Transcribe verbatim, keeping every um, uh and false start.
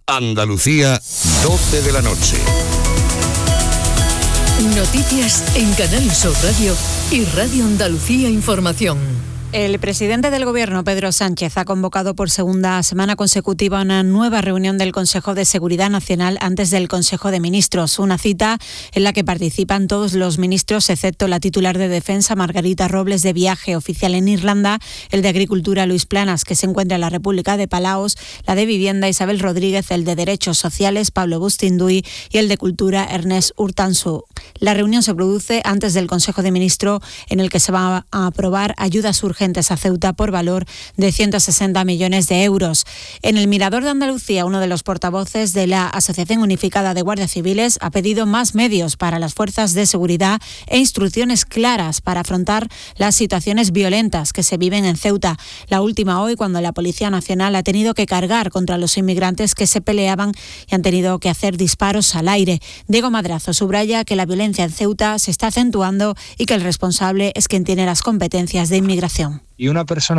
Andalucía, doce de la noche. Noticias en Canal Sur Radio y Radio Andalucía Información. El presidente del Gobierno, Pedro Sánchez, ha convocado por segunda semana consecutiva una nueva reunión del Consejo de Seguridad Nacional antes del Consejo de Ministros. Una cita en la que participan todos los ministros, excepto la titular de Defensa, Margarita Robles, de viaje oficial en Irlanda, el de Agricultura, Luis Planas, que se encuentra en la República de Palaos, la de Vivienda, Isabel Rodríguez, el de Derechos Sociales, Pablo Bustinduy, y el de Cultura, Ernest Urtansú. La reunión se produce antes del Consejo de Ministros, en el que se va a aprobar ayudas urgentes a Ceuta por valor de ciento sesenta millones de euros. En el Mirador de Andalucía, uno de los portavoces de la Asociación Unificada de Guardias Civiles ha pedido más medios para las fuerzas de seguridad e instrucciones claras para afrontar las situaciones violentas que se viven en Ceuta. La última hoy, cuando la Policía Nacional ha tenido que cargar contra los inmigrantes que se peleaban y han tenido que hacer disparos al aire. Diego Madrazo subraya que la violencia en Ceuta se está acentuando y que el responsable es quien tiene las competencias de inmigración. Y una persona